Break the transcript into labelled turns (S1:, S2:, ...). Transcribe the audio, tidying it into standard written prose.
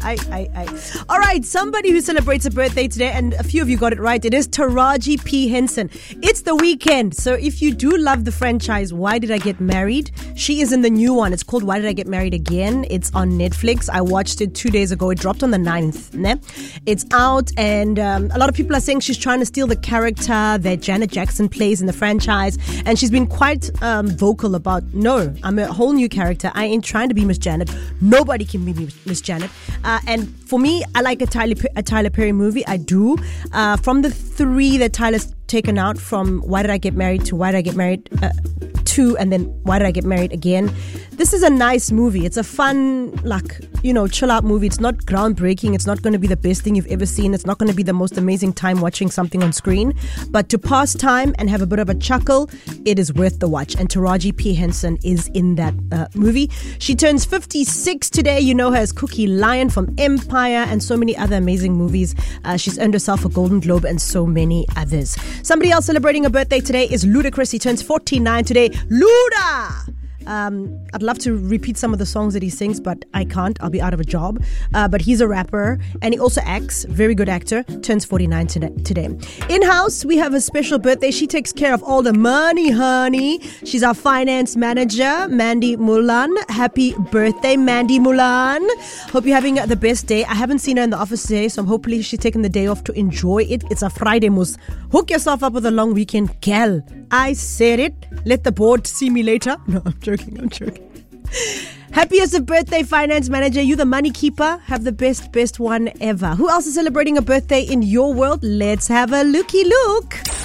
S1: All right, somebody who celebrates a birthday today, and a few of you got it right. It is Taraji P. Henson. It's the weekend, so if you do love the franchise Why Did I Get Married, she is in the new one. It's called Why Did I Get Married Again? It's on Netflix. I watched it 2 days ago. It dropped on the 9th. Ne? It's out, and a lot of people are saying she's trying to steal the character that Janet Jackson plays in the franchise, and she's been quite vocal about, no, I'm a whole new character. I ain't trying to be Miss Janet. Nobody can be Miss Janet. And for me, I like a Tyler Perry movie. I do. From the three that Tyler's taken out, from Why Did I Get Married to Why Did I Get Married 2, and then Why Did I Get Married Again, this is a nice movie. It's a fun, chill out movie. It's not groundbreaking. It's not going to be the best thing you've ever seen. It's not going to be the most amazing time watching something on screen. But to pass time and have a bit of a chuckle, it is worth the watch. And Taraji P. Henson is in that movie. She turns 56 today. You know her as Cookie Lion from Empire and so many other amazing movies. She's earned herself a Golden Globe and so many others. Somebody else celebrating a birthday today is Ludacris. He turns 49 today. Luda! I'd love to repeat some of the songs that he sings, but I can't. I'll be out of a job. But he's a rapper and he also acts. Very good actor. Turns 49 today. In-house, we have a special birthday. She takes care of all the money, honey. She's our finance manager, Mandy Mulan. Happy birthday, Mandy Mulan. Hope you're having the best day. I haven't seen her in the office today, so hopefully she's taking the day off to enjoy it. It's a Friday, mus. Hook yourself up with a long weekend, gal. I said it. Let the board see me later. No, I'm joking. Happiest birthday, finance manager. You the money keeper. Have the best one ever. Who else is celebrating a birthday in your world? Let's have a looky look.